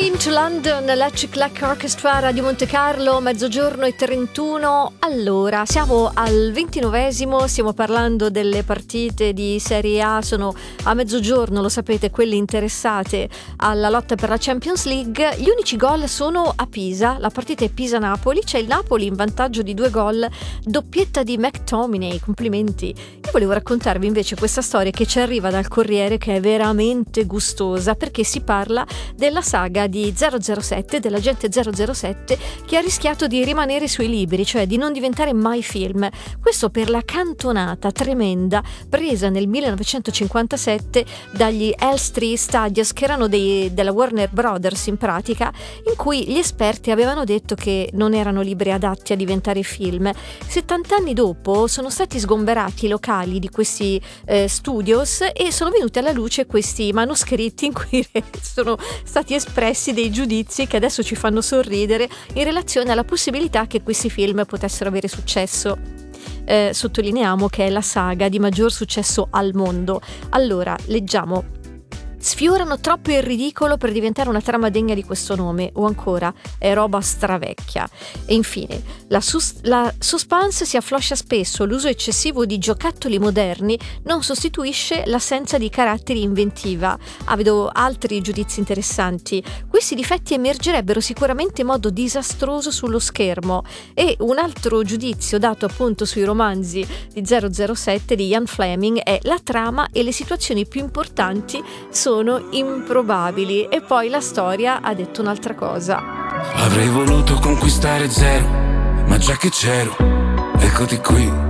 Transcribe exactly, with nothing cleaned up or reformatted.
Into London, Electric Light Orchestra, Radio Monte Carlo, mezzogiorno e trentuno. Allora, siamo al ventinovesimo, stiamo parlando delle partite di Serie A, sono a mezzogiorno, lo sapete, quelle interessate alla lotta per la Champions League. Gli unici gol sono a Pisa, la partita è Pisa-Napoli, c'è il Napoli in vantaggio di due gol, doppietta di McTominay, complimenti. Io volevo raccontarvi invece questa storia che ci arriva dal Corriere, che è veramente gustosa, perché si parla della saga di zero zero sette, dell'agente zero zero sette, che ha rischiato di rimanere sui libri, cioè di non diventare mai film. Questo per la cantonata tremenda presa nel millenovecentocinquantasette dagli Elstree Studios, che erano dei, della Warner Brothers in pratica, in cui gli esperti avevano detto che non erano libri adatti a diventare film. settant'anni dopo sono stati sgomberati i locali di questi eh, studios e sono venuti alla luce questi manoscritti in cui sono stati espressi dei giudizi che adesso ci fanno sorridere in relazione alla possibilità che questi film potessero avere successo. Eh, sottolineiamo che è la saga di maggior successo al mondo. Allora, leggiamo: sfiorano troppo il ridicolo per diventare una trama degna di questo nome, o ancora è roba stravecchia. E infine la, sus- la suspense si affloscia spesso, l'uso eccessivo di giocattoli moderni non sostituisce l'assenza di caratteri inventiva. Ah, vedo altri giudizi interessanti. Questi difetti emergerebbero sicuramente in modo disastroso sullo schermo. E un altro giudizio dato appunto sui romanzi di zero zero sette di Ian Fleming è: la trama e le situazioni più importanti sono improbabili. E poi la storia ha detto un'altra cosa. Avrei voluto conquistare zero, ma già che c'ero, eccoti qui.